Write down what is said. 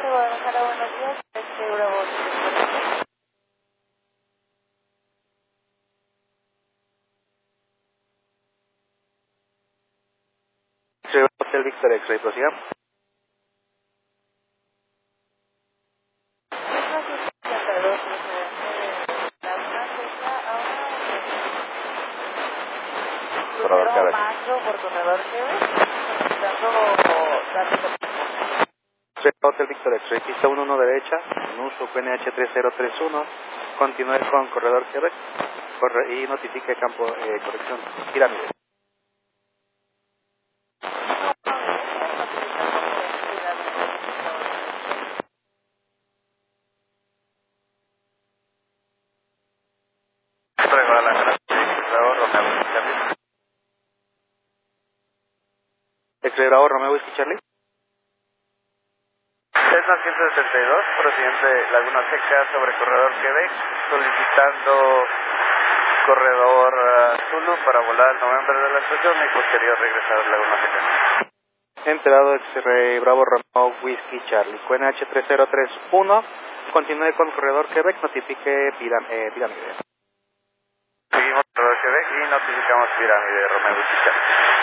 Guadalajara, buenos días. Bravo. Hotel Victor X-Ray, prosiga. Corredor Quebec. Macro por corredor Quebec, Hotel Victor X-Ray, pista 11 derecha, en uso QNH 3031, continúe con corredor Quebec y notifique campo corrección, pirámide. X-Ray Bravo, Romeo Whisky Charlie. Cessna 162, procedente Laguna Seca sobre corredor Quebec, solicitando corredor Zulu para volar al noviembre de la estación y posterior regresar a Laguna Seca. Enterado X-Ray Bravo, Romeo Whisky Charlie, QNH 3031, continúe con corredor Quebec, notifique pirámide. Seguimos corredor Quebec y notificamos pirámide, Romeo Whisky Charlie.